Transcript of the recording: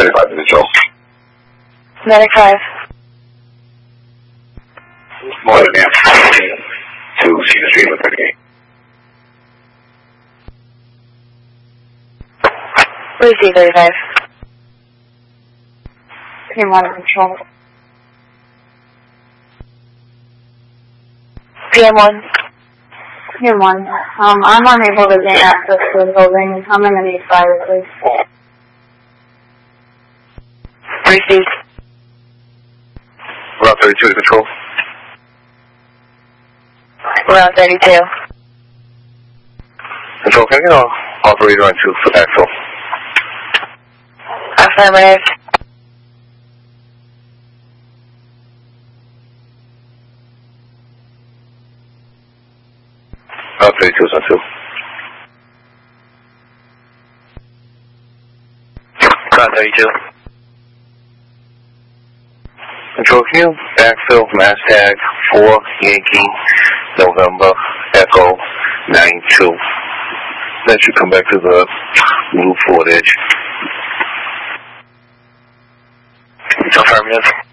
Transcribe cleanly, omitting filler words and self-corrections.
35 Control. Medic 5. Morning, ma'am. To Cedar Street, 38. Lucy 35. PM 1 Control. PM 1. PM 1. I'm unable to gain access to the building. I'm going to need fire, please. Received. Route 32 to Control. Route 32. Control, can I get operator on 2 for backfill? Affirmative. Route 32 is on 2. Route 32. Control, can you backfill mass tag 4 Yankee November Echo 92? That should come back to the blue Ford Edge. Affirmative.